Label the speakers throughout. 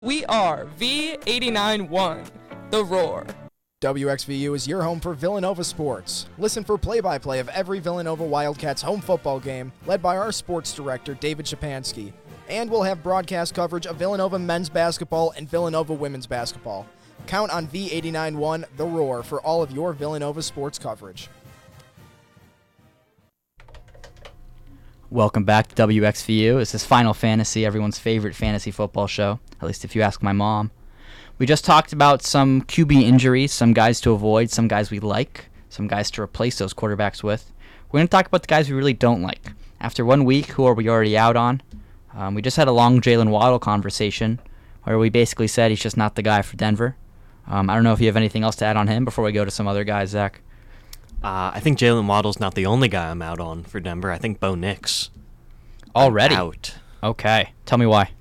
Speaker 1: We are V89.1, The Roar.
Speaker 2: WXVU is your home for Villanova sports. Listen for play-by-play of every Villanova Wildcats home football game, led by our sports director, David Shapansky. And we'll have broadcast coverage of Villanova men's basketball and Villanova women's basketball. Count on V89.1, The Roar, for all of your Villanova sports coverage.
Speaker 3: Welcome back to WXVU. This is Final Fantasy, everyone's favorite fantasy football show, at least if you ask my mom. We just talked about some QB injuries, some guys to avoid, some guys we like, some guys to replace those quarterbacks with. We're going to talk about the guys we really don't like. After 1 week, who are we already out on? We just had a long Jalen Waddle conversation where we basically said he's just not the guy for Denver. I don't know if you have anything else to add on him before we go to some other guys, Zach.
Speaker 4: I think Jalen Waddle's not the only guy I'm out on for Denver. I think Bo Nix.
Speaker 3: Already?
Speaker 4: Out.
Speaker 3: Okay. Tell me why.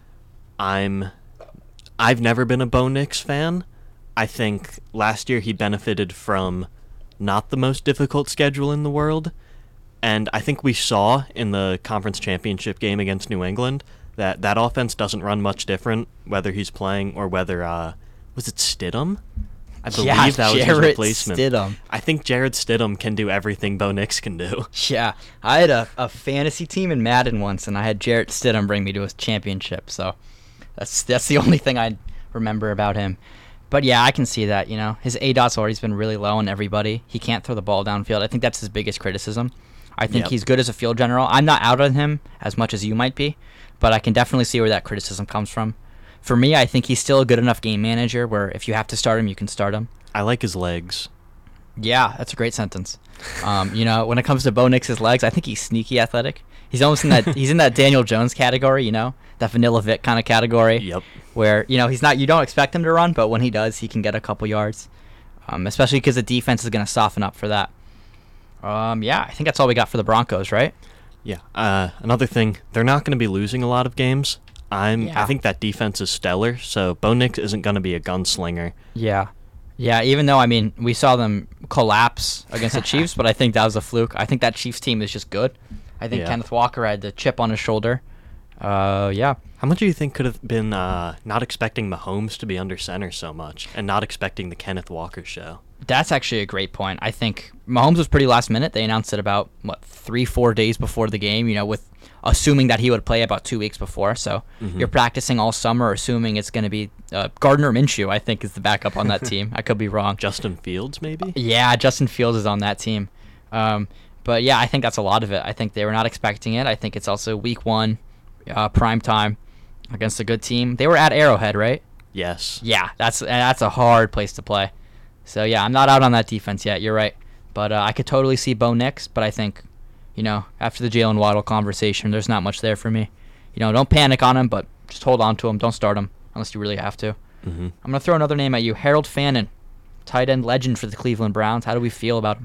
Speaker 4: I've never been a Bo Nix fan. I think last year he benefited from not the most difficult schedule in the world. And I think we saw in the conference championship game against New England that offense doesn't run much different, whether he's playing or whether, was it Stidham? I believe that was his replacement.
Speaker 3: Stidham.
Speaker 4: I think Jared Stidham can do everything Bo Nix can do.
Speaker 3: Yeah, I had a fantasy team in Madden once, and I had Jarrett Stidham bring me to a championship. So that's the only thing I remember about him. But yeah, I can see that. You know, his ADOT's always been really low on everybody. He can't throw the ball downfield. I think that's his biggest criticism. I think he's good as a field general. I'm not out on him as much as you might be, but I can definitely see where that criticism comes from. For me, I think he's still a good enough game manager where if you have to start him, you can start him.
Speaker 4: I like his legs.
Speaker 3: Yeah, that's a great sentence. You know, when it comes to Bo Nix's legs, I think he's sneaky athletic. He's almost in that he's in that Daniel Jones category, you know, that Vanilla Vic kind of category.
Speaker 4: Yep.
Speaker 3: Where, you know, he's not, you don't expect him to run, but when he does, he can get a couple yards. Especially because the defense is going to soften up for that. Yeah, I think that's all we got for the Broncos, right?
Speaker 4: Yeah. Another thing, they're not going to be losing a lot of games. I think that defense is stellar, so Bo Nix isn't going to be a gunslinger.
Speaker 3: Yeah. Yeah, even though, I mean, we saw them collapse against the Chiefs, but I think that was a fluke. I think that Chiefs team is just good. I think Kenneth Walker had the chip on his shoulder. Yeah.
Speaker 4: How much do you think could have been not expecting Mahomes to be under center so much and not expecting the Kenneth Walker show?
Speaker 3: That's actually a great point. I think Mahomes was pretty last minute. They announced it about, 3-4 days before the game, you know, with assuming that he would play about 2 weeks before. So you're practicing all summer, assuming it's going to be Gardner Minshew, I think, is the backup on that team. I could be wrong.
Speaker 4: Justin Fields, maybe?
Speaker 3: Yeah, Justin Fields is on that team. But, yeah, I think that's a lot of it. I think they were not expecting it. I think it's also week 1, prime time against a good team. They were at Arrowhead, right?
Speaker 4: Yes.
Speaker 3: Yeah, that's a hard place to play. So, yeah, I'm not out on that defense yet. You're right. But I could totally see Bo Nix, but I think, you know, after the Jalen Waddle conversation, there's not much there for me. You know, don't panic on him, but just hold on to him. Don't start him unless you really have to.
Speaker 4: Mm-hmm.
Speaker 3: I'm going to throw another name at you. Harold Fannin, tight end legend for the Cleveland Browns. How do we feel about him?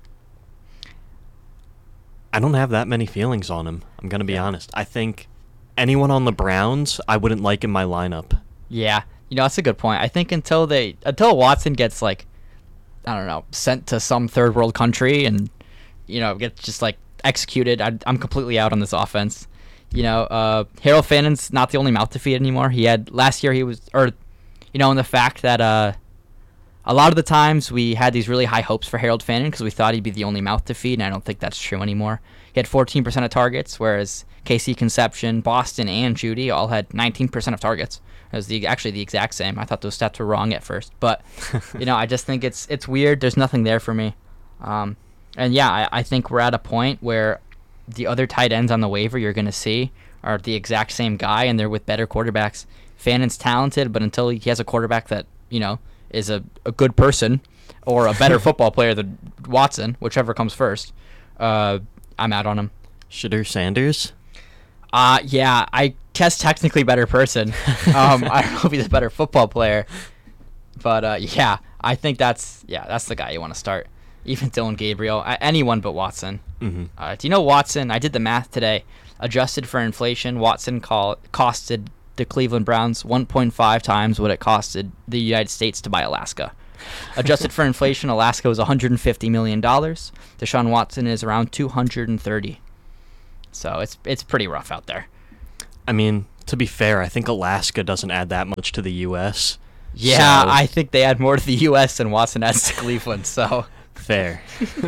Speaker 4: I don't have that many feelings on him. I'm going to be honest. I think anyone on the Browns, I wouldn't like in my lineup.
Speaker 3: Yeah. You know, that's a good point. I think until Watson gets, like, I don't know, sent to some third world country and, you know, gets just, like, executed, I'm completely out on this offense. You know, Harold Fannin's not the only mouth to feed anymore. He had last year in the fact that a lot of the times we had these really high hopes for Harold Fannin because we thought he'd be the only mouth to feed, and I don't think that's true anymore. He had 14% of targets, whereas KC Conception, Boston, and Judy all had 19% of targets. It was actually the exact same. I thought those stats were wrong at first, but you know, I just think it's weird. There's nothing there for me. And yeah, I think we're at a point where the other tight ends on the waiver you're going to see are the exact same guy, and they're with better quarterbacks. Fannin's talented, but until he has a quarterback that, you know, is a good person or a better football player than Watson, whichever comes first, I'm out on him.
Speaker 4: Shedeur Sanders?
Speaker 3: Yeah, I guess technically better person. I don't know if he's a better football player. But, yeah, I think that's the guy you want to start. Even Dylan Gabriel, anyone but Watson.
Speaker 4: Mm-hmm.
Speaker 3: Do you know Watson? I did the math today. Adjusted for inflation, Watson costed the Cleveland Browns 1.5 times what it costed the United States to buy Alaska. Adjusted for inflation, Alaska was $150 million. Deshaun Watson is around $230. So it's pretty rough out there.
Speaker 4: I mean, to be fair, I think Alaska doesn't add that much to the U.S.
Speaker 3: Yeah,
Speaker 4: so-
Speaker 3: I think they add more to the U.S. than Watson adds to Cleveland. So
Speaker 4: Fair.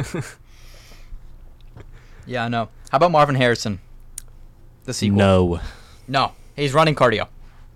Speaker 3: yeah, no. How about Marvin Harrison? The sequel.
Speaker 4: No.
Speaker 3: He's running cardio.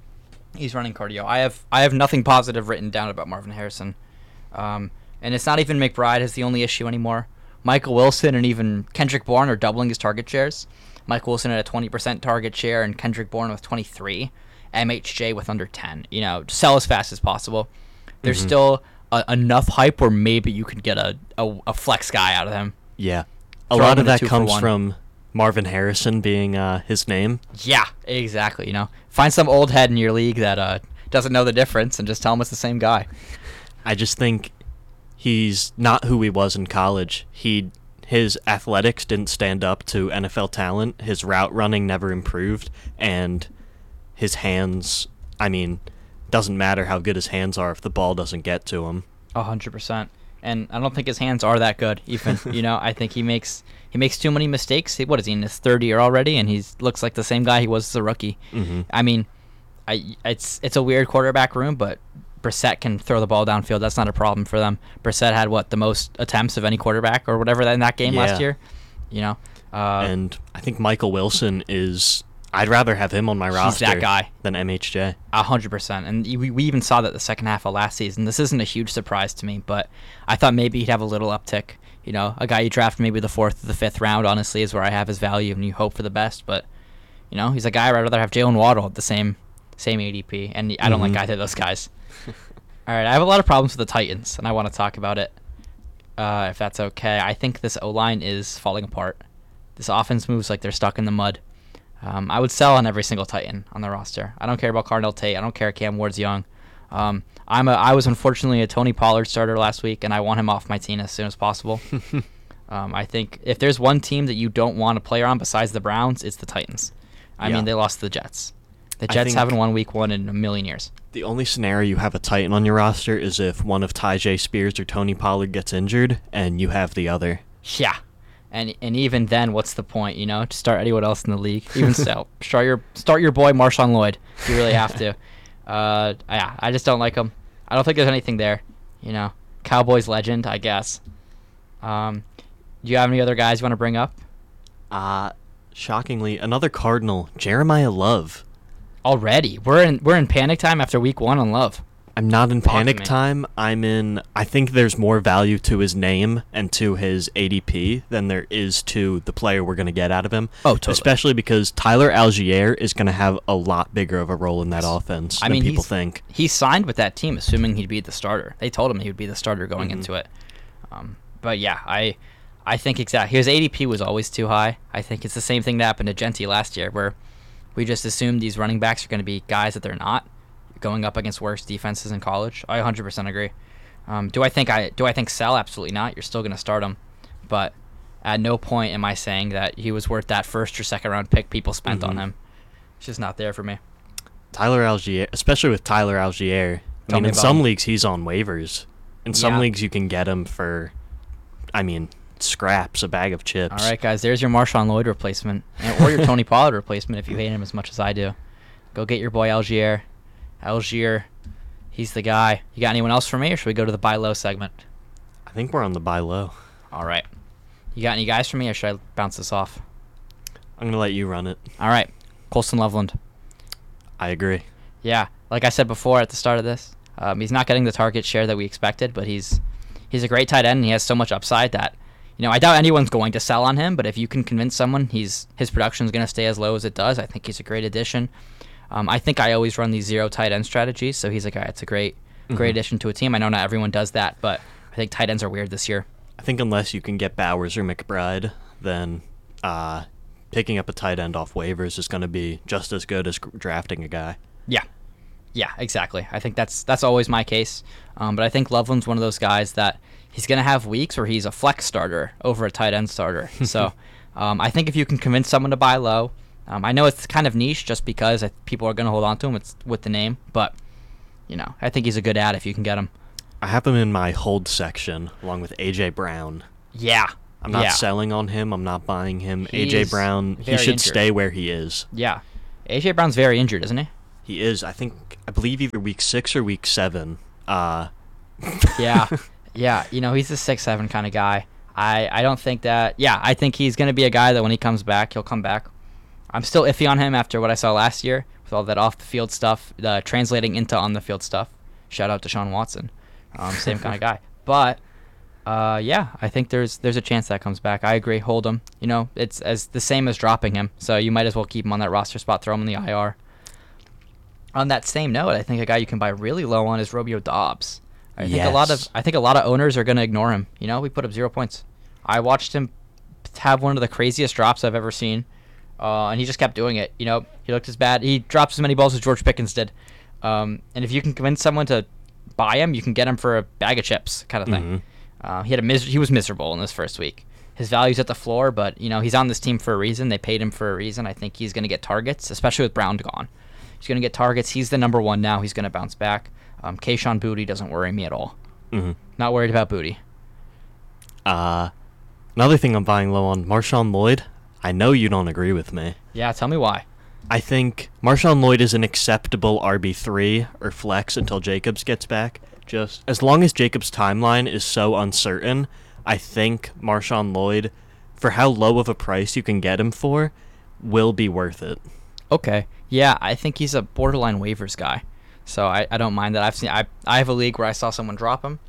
Speaker 3: I have nothing positive written down about Marvin Harrison, and it's not even McBride is the only issue anymore. Michael Wilson and even Kendrick Bourne are doubling his target shares. Michael Wilson at a 20% target share and Kendrick Bourne with 23. MHJ with under 10. Sell as fast as possible. There's still enough hype where maybe you could get a flex guy out of him.
Speaker 4: Yeah. A
Speaker 3: Throw
Speaker 4: lot
Speaker 3: him
Speaker 4: of
Speaker 3: in a
Speaker 4: that
Speaker 3: 2 for
Speaker 4: comes
Speaker 3: 1.
Speaker 4: from Marvin Harrison being his name.
Speaker 3: Yeah, exactly. Find some old head in your league that doesn't know the difference and just tell him it's the same guy.
Speaker 4: I just think he's not who he was in college. His athletics didn't stand up to NFL talent. His route running never improved, and his hands, doesn't matter how good his hands are if the ball doesn't get to him.
Speaker 3: 100%. And I don't think his hands are that good. Even I think he makes too many mistakes. What is he in his 3rd year already? And he looks like the same guy he was as a rookie.
Speaker 4: Mm-hmm.
Speaker 3: It's a weird quarterback room, but Brissett can throw the ball downfield. That's not a problem for them. Brissett had the most attempts of any quarterback or whatever in that game last year.
Speaker 4: And I think Michael Wilson is. I'd rather have him on my roster
Speaker 3: that guy.
Speaker 4: than MHJ.
Speaker 3: 100%. And we even saw that the second half of last season. This isn't a huge surprise to me, but I thought maybe he'd have a little uptick. A guy you draft maybe the 4th or the 5th round, honestly, is where I have his value, and you hope for the best. But, he's a guy I'd rather have Jalen Waddle at the same ADP, and I don't like either of those guys. All right, I have a lot of problems with the Titans, and I want to talk about it, if that's okay. I think this O-line is falling apart. This offense moves like they're stuck in the mud. I would sell on every single Titan on the roster. I don't care about Cardell Tate. I don't care Cam Ward's young. I was unfortunately a Tony Pollard starter last week, and I want him off my team as soon as possible. I think if there's one team that you don't want to play on besides the Browns, it's the Titans. They lost to the Jets. The Jets haven't won week 1 in a million years.
Speaker 4: The only scenario you have a Titan on your roster is if one of Tyjae Spears or Tony Pollard gets injured, and you have the other.
Speaker 3: Yeah. And even then, what's the point? To start anyone else in the league. Even still, start your boy Marshawn Lloyd if you really have to. I just don't like him. I don't think there's anything there. Cowboys legend, I guess. Do you have any other guys you want to bring up?
Speaker 4: Shockingly, another Cardinal, Jeremiah Love.
Speaker 3: Already, we're in panic time after week 1 on Love.
Speaker 4: I'm not in
Speaker 3: Talk to
Speaker 4: panic
Speaker 3: me.
Speaker 4: time. I think there's more value to his name and to his ADP than there is to the player we're going to get out of him.
Speaker 3: Oh, totally.
Speaker 4: Especially because Tyler Algier is going to have a lot bigger of a role in that offense than people think.
Speaker 3: He signed with that team assuming he'd be the starter. They told him he would be the starter going into it. But yeah, I think exactly. His ADP was always too high. I think it's the same thing that happened to Genty last year, where we just assumed these running backs are going to be guys that they're not, going up against worse defenses in college. I 100% agree. Do I think sell? Absolutely not. You're still going to start him, but at no point am I saying that he was worth that 1st or 2nd round pick people spent on him. It's just not there for me.
Speaker 4: Tyler Algier, especially with Tyler Algier. In some leagues he's on waivers. In some leagues you can get him for, scraps, a bag of chips.
Speaker 3: All right, guys, there's your Marshawn Lloyd replacement, or your Tony Pollard replacement if you hate him as much as I do. Go get your boy Algier. Algier, he's the guy. You got anyone else for me, or should we go to the buy low segment?
Speaker 4: I think we're on the buy low.
Speaker 3: All right. You got any guys for me, or should I bounce this off?
Speaker 4: I'm going to let you run it.
Speaker 3: All right. Colston Loveland.
Speaker 4: I agree.
Speaker 3: Yeah, like I said before at the start of this, he's not getting the target share that we expected, but he's a great tight end, and he has so much upside that, I doubt anyone's going to sell on him, but if you can convince someone his production is going to stay as low as it does, I think he's a great addition. I think I always run these 0 tight end strategies, so he's a guy. It's a great addition to a team. I know not everyone does that, but I think tight ends are weird this year.
Speaker 4: I think unless you can get Bowers or McBride, then picking up a tight end off waivers is going to be just as good as drafting a guy.
Speaker 3: Yeah, exactly. I think that's always my case. But I think Loveland's one of those guys that he's going to have weeks where he's a flex starter over a tight end starter. So I think if you can convince someone to buy low, I know it's kind of niche just because people are going to hold on to him. It's with the name, but I think he's a good ad if you can get him.
Speaker 4: I have him in my hold section along with A.J. Brown.
Speaker 3: Yeah.
Speaker 4: I'm not selling on him. I'm not buying him.
Speaker 3: He
Speaker 4: A.J.
Speaker 3: is
Speaker 4: Brown, he
Speaker 3: very
Speaker 4: should
Speaker 3: injured.
Speaker 4: stay where he is.
Speaker 3: Yeah. AJ Brown's very injured, isn't he?
Speaker 4: He is. I believe either week 6 or week 7.
Speaker 3: Yeah. Yeah, he's a 6'7" kind of guy. I don't think that. Yeah, I think he's going to be a guy that when he comes back, he'll come back. I'm still iffy on him after what I saw last year with all that off-the-field stuff, translating into on-the-field stuff. Shout out to Sean Watson. Same kind of guy. But, yeah, I think there's a chance that comes back. I agree. Hold him. It's as the same as dropping him. So you might as well keep him on that roster spot, throw him in the IR. On that same note, I think a guy you can buy really low on is Romeo Dobbs. I think a lot of owners are going to ignore him. We put up 0 points. I watched him have one of the craziest drops I've ever seen, and he just kept doing it. He looked as bad. He dropped as many balls as George Pickens did. And if you can convince someone to buy him, you can get him for a bag of chips, kind of thing. He was miserable in this first week. His value's at the floor, but he's on this team for a reason. They paid him for a reason. I think he's going to get targets, especially with Brown gone. He's going to get targets. He's the number one now. He's going to bounce back. Kayshon Boutte doesn't worry me at all. Not worried about Boutte.
Speaker 4: Another thing I'm buying low on, Marshawn Lloyd. I know you don't agree with me.
Speaker 3: Yeah, tell me why.
Speaker 4: I think Marshawn Lloyd is an acceptable RB3 or flex until Jacobs gets back. Just as long as Jacobs' timeline is so uncertain, I think Marshawn Lloyd, for how low of a price you can get him for, will be worth it.
Speaker 3: Okay. Yeah, I think he's a borderline waivers guy. So I don't mind that. I have a league where I saw someone drop him.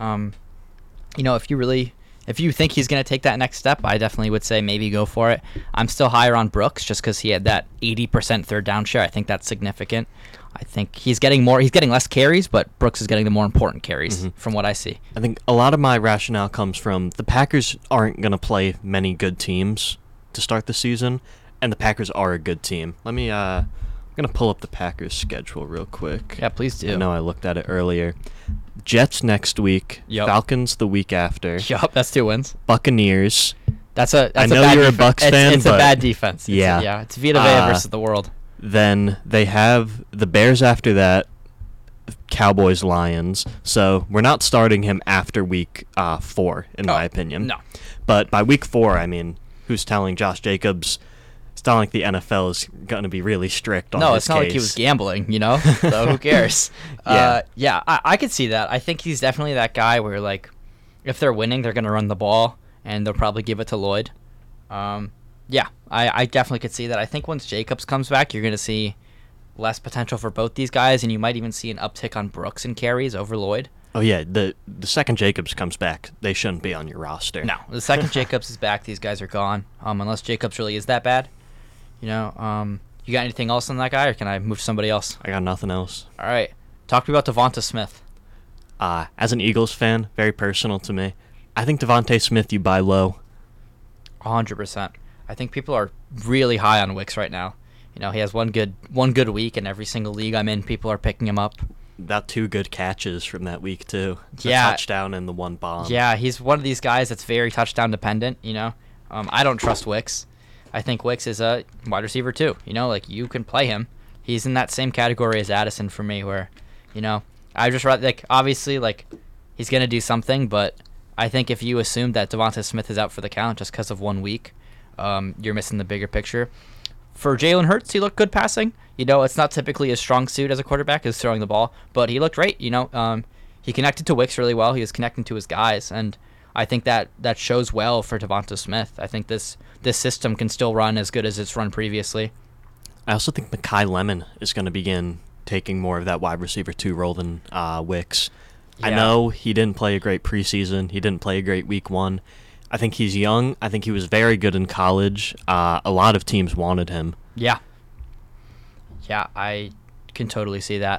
Speaker 3: If you think he's going to take that next step, I definitely would say maybe go for it. I'm still higher on Brooks just because he had that 80% third down share. I think that's significant. I think he's getting less carries, but Brooks is getting the more important carries from what I see.
Speaker 4: I think a lot of my rationale comes from the Packers aren't going to play many good teams to start the season, and the Packers are a good team. I'm going to pull up the Packers schedule real quick.
Speaker 3: Yeah, please do.
Speaker 4: I know I looked at it earlier. Jets next week.
Speaker 3: Yep.
Speaker 4: Falcons the week after.
Speaker 3: Yup, that's 2 wins.
Speaker 4: Buccaneers.
Speaker 3: I know
Speaker 4: you're a Bucs fan,
Speaker 3: it's
Speaker 4: but
Speaker 3: a bad defense. It's Vita Vea versus the world.
Speaker 4: Then they have the Bears after that, Cowboys, Lions. So we're not starting him after week 4, in my opinion.
Speaker 3: No.
Speaker 4: But by week 4, who's telling Josh Jacobs? It's not like the NFL is going to be really strict on his case.
Speaker 3: No, it's not like he was gambling, so who cares? I could see that. I think he's definitely that guy where, if they're winning, they're going to run the ball, and they'll probably give it to Lloyd. I definitely could see that. I think once Jacobs comes back, you're going to see less potential for both these guys, and you might even see an uptick on Brooks and carries over Lloyd.
Speaker 4: Oh, yeah. The second Jacobs comes back, they shouldn't be on your roster.
Speaker 3: No. The second Jacobs is back, these guys are gone, unless Jacobs really is that bad. You got anything else on that guy, or can I move to somebody else?
Speaker 4: I got nothing else.
Speaker 3: All right. Talk to me about Devonta Smith.
Speaker 4: As an Eagles fan, very personal to me. I think Devonta Smith you buy low.
Speaker 3: 100%. I think people are really high on Wicks right now. He has one good week, and every single league I'm in, people are picking him up.
Speaker 4: About 2 good catches from that week, too. The
Speaker 3: Yeah.
Speaker 4: touchdown and the 1 bomb.
Speaker 3: Yeah, he's one of these guys that's very touchdown dependent, I don't trust Wicks. I think Wicks is a wide receiver, too. You can play him. He's in that same category as Addison for me, where, I just rather, obviously, he's going to do something, but I think if you assume that Devonta Smith is out for the count just because of 1 week, you're missing the bigger picture. For Jalen Hurts, he looked good passing. It's not typically his strong suit as a quarterback is throwing the ball, but he looked great. He connected to Wicks really well. He was connecting to his guys, and I think that shows well for Devonta Smith. I think this system can still run as good as it's run previously.
Speaker 4: I also think Mekhi Lemon is going to begin taking more of that wide receiver 2 role than Wicks.
Speaker 3: Yeah.
Speaker 4: I know he didn't play a great preseason. He didn't play a great week 1. I think he's young. I think he was very good in college. A lot of teams wanted him.
Speaker 3: Yeah. Yeah, I can totally see that.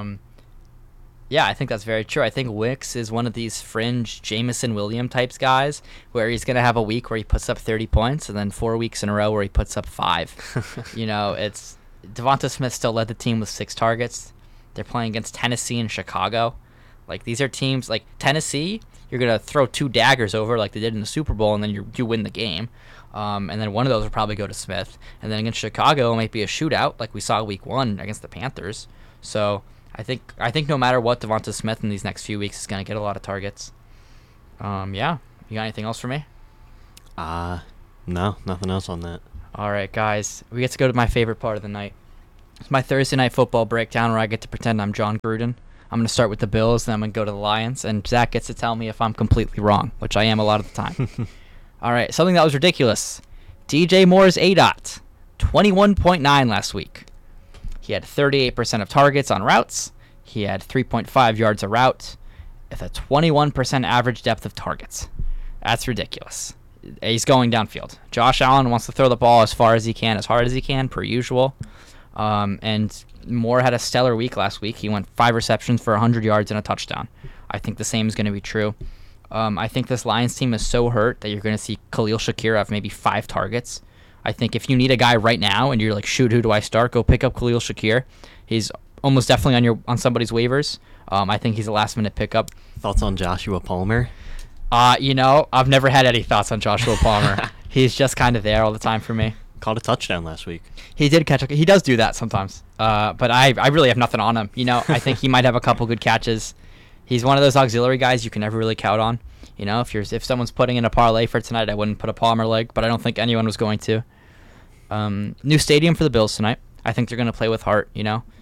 Speaker 3: Yeah, I think that's very true. I think Wicks is one of these fringe Jameson Williams types guys where he's going to have a week where he puts up 30 points and then 4 weeks in a row where he puts up 5. It's Devonta Smith still led the team with 6 targets. They're playing against Tennessee and Chicago. These are teams like Tennessee, you're going to throw 2 daggers over like they did in the Super Bowl, and then you win the game. And then one of those will probably go to Smith. And then against Chicago, it might be a shootout like we saw week 1 against the Panthers. So I think no matter what, Devonta Smith in these next few weeks is going to get a lot of targets. Yeah. You got anything else for me?
Speaker 4: No, nothing else on that.
Speaker 3: All right, guys. We get to go to my favorite part of the night. It's my Thursday night football breakdown where I get to pretend I'm John Gruden. I'm going to start with the Bills, then I'm going to go to the Lions, and Zach gets to tell me if I'm completely wrong, which I am a lot of the time. All right, something that was ridiculous. DJ Moore's ADOT, 21.9 last week. He had 38% of targets on routes. He had 3.5 yards a route with a 21% average depth of targets. That's ridiculous. He's going downfield. Josh Allen wants to throw the ball as far as he can, as hard as he can, per usual. And Moore had a stellar week last week. He went 5 receptions for 100 yards and a touchdown. I think the same is going to be true. I think this Lions team is so hurt that you're going to see Khalil Shakir have maybe 5 targets. I think if you need a guy right now and you're like, shoot, who do I start? Go pick up Khalil Shakir. He's almost definitely on somebody's waivers. I think he's a last-minute pickup.
Speaker 4: Thoughts on Joshua Palmer?
Speaker 3: I've never had any thoughts on Joshua Palmer. He's just kind of there all the time for me.
Speaker 4: Caught a touchdown last week.
Speaker 3: He did catch. He does do that sometimes. But I really have nothing on him. I think he might have a couple good catches. He's one of those auxiliary guys you can never really count on. If someone's putting in a parlay for tonight, I wouldn't put a Palmer leg, but I don't think anyone was going to. New stadium for the Bills tonight. I think they're going to play with heart.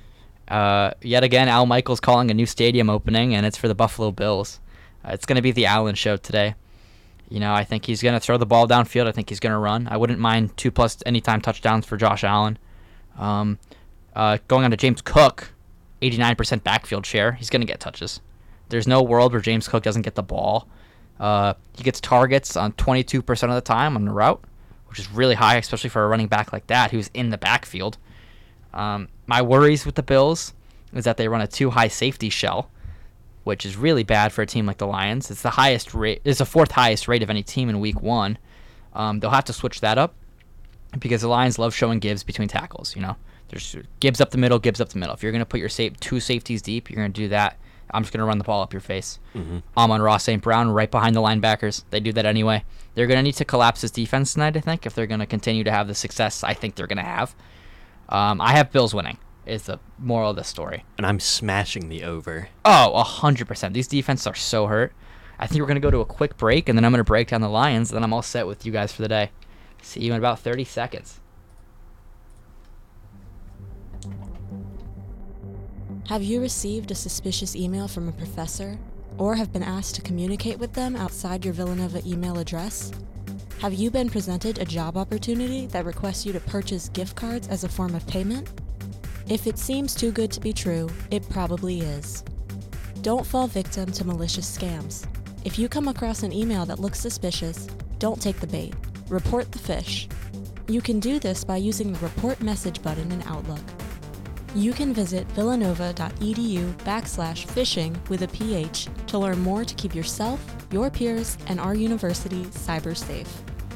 Speaker 3: Yet again, Al Michaels calling a new stadium opening, and it's for the Buffalo Bills. It's going to be the Allen show today. I think he's going to throw the ball downfield. I think he's going to run. I wouldn't mind 2+ anytime touchdowns for Josh Allen. Going on to James Cook, 89% backfield share. He's going to get touches. There's no world where James Cook doesn't get the ball. He gets targets on 22% of the time on the route, which is really high, especially for a running back like that who's in the backfield. My worries with the Bills is that they run a too high safety shell, which is really bad for a team like the Lions. It's the highest rate. It's the 4th highest rate of any team in Week 1. They'll have to switch that up because the Lions love showing Gibbs between tackles. There's Gibbs up the middle, Gibbs up the middle. If you're going to put your 2 safeties deep, you're going to do that. I'm just going to run the ball up your face. Amon-Ra St. Brown right behind the linebackers. They do that anyway. They're going to need to collapse this defense tonight, I think, if they're going to continue to have the success I think they're going to have. I have Bills winning is the moral of the story.
Speaker 4: And I'm smashing the over.
Speaker 3: Oh, 100%. These defenses are so hurt. I think we're going to go to a quick break, and then I'm going to break down the Lions, and then I'm all set with you guys for the day. See you in about 30 seconds.
Speaker 5: Have you received a suspicious email from a professor, or have been asked to communicate with them outside your Villanova email address? Have you been presented a job opportunity that requests you to purchase gift cards as a form of payment? If it seems too good to be true, it probably is. Don't fall victim to malicious scams. If you come across an email that looks suspicious, don't take the bait. Report the fish. You can do this by using the Report Message button in Outlook. You can visit villanova.edu/phishing with a PH to learn more to keep yourself, your peers, and our university cyber safe.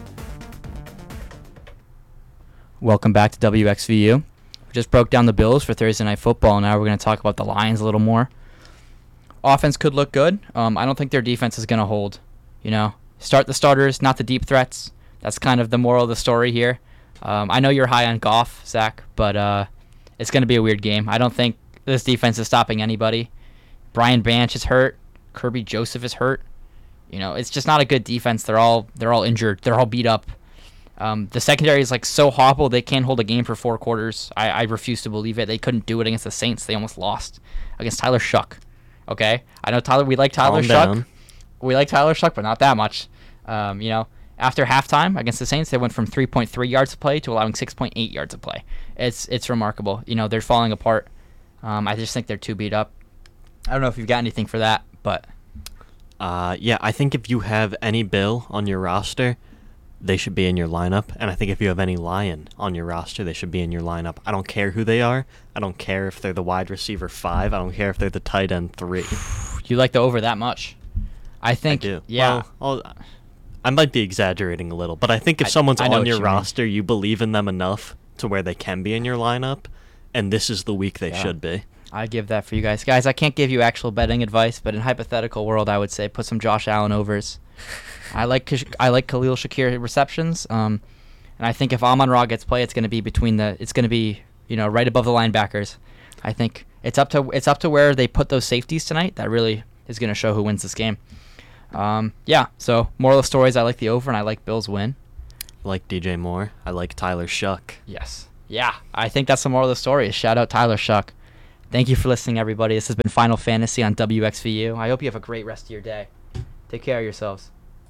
Speaker 3: Welcome back to WXVU. We just broke down the Bills for Thursday Night Football. Now we're going to talk about the Lions a little more. Offense could look good. I don't think their defense is going to hold. Start the starters, not the deep threats. That's kind of the moral of the story here. I know you're high on Goff, Zach, but it's going to be a weird game. I don't think this defense is stopping anybody. Brian Branch is hurt. Kirby Joseph is hurt. It's just not a good defense. They're all injured. They're all beat up. The secondary is so hobbled they can't hold a game for 4 quarters. I refuse to believe it. They couldn't do it against the Saints. They almost lost against Tyler Shuck. Okay, I know Tyler. We like Tyler Shuck. We like Tyler Shuck, but not that much. After halftime against the Saints, they went from 3.3 yards of play to allowing 6.8 yards of play. It's remarkable. They're falling apart. I just think they're too beat up. I don't know if you've got anything for that, but
Speaker 4: yeah, I think if you have any Bill on your roster, they should be in your lineup. And I think if you have any Lion on your roster, they should be in your lineup. I don't care who they are. I don't care if they're the wide receiver 5. I don't care if they're the tight end 3.
Speaker 3: You like the over that much? I think.
Speaker 4: I do.
Speaker 3: Yeah.
Speaker 4: Well, I might be exaggerating a little, but I think if someone's on your roster, you believe in them enough to where they can be in your lineup, and this is the week they should be.
Speaker 3: I give that for you guys. Guys, I can't give you actual betting advice, but in hypothetical world, I would say put some Josh Allen overs. I like Khalil Shakir receptions, and I think if Amon-Ra gets play, it's going to be right above the linebackers. I think it's up to where they put those safeties tonight. That really is going to show who wins this game. So moral of the story is I like the over and I like Bills win.
Speaker 4: I like DJ Moore. I like Tyler Shuck.
Speaker 3: Yes. Yeah, I think that's the moral of the story. Shout out Tyler Shuck. Thank you for listening, everybody. This has been Final Fantasy on WXVU. I hope you have a great rest of your day. Take care of yourselves.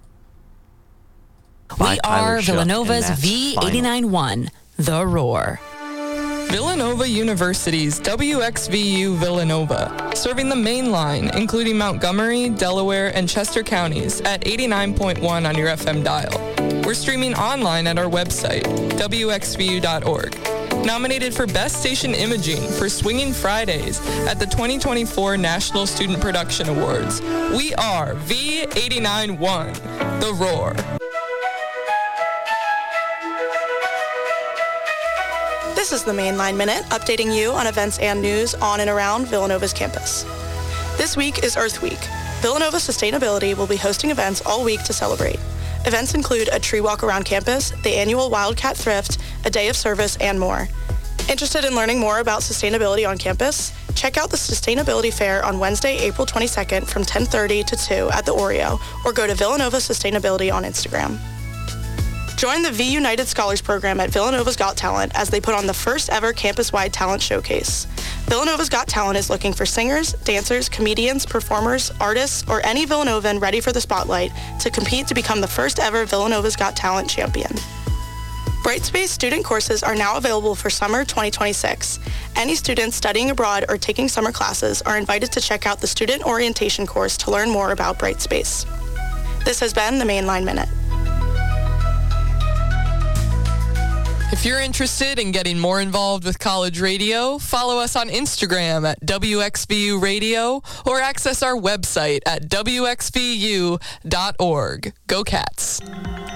Speaker 4: By
Speaker 5: We
Speaker 4: Tyler
Speaker 5: are
Speaker 4: Shuck,
Speaker 5: Villanova's
Speaker 4: and that's final.
Speaker 5: V89.1, The Roar.
Speaker 1: Villanova University's WXVU Villanova, serving the main line, including Montgomery, Delaware, and Chester counties at 89.1 on your FM dial. We're streaming online at our website, wxvu.org. Nominated for Best Station Imaging for Swinging Fridays at the 2024 National Student Production Awards. We are V89.1, The Roar.
Speaker 6: This is the Mainline Minute, updating you on events and news on and around Villanova's campus. This week is Earth Week. Villanova Sustainability will be hosting events all week to celebrate. Events include a tree walk around campus, the annual Wildcat Thrift, a day of service, and more. Interested in learning more about sustainability on campus? Check out the Sustainability Fair on Wednesday, April 22nd from 10:30 to 2 at the Oreo, or go to Villanova Sustainability on Instagram. Join the V United Scholars Program at Villanova's Got Talent as they put on the first ever campus-wide talent showcase. Villanova's Got Talent is looking for singers, dancers, comedians, performers, artists, or any Villanovan ready for the spotlight to compete to become the first ever Villanova's Got Talent champion. Brightspace student courses are now available for summer 2026. Any students studying abroad or taking summer classes are invited to check out the student orientation course to learn more about Brightspace. This has been the Mainline Minute.
Speaker 1: If you're interested in getting more involved with college radio, follow us on Instagram at WXVU Radio or access our website at WXVU.org. Go Cats!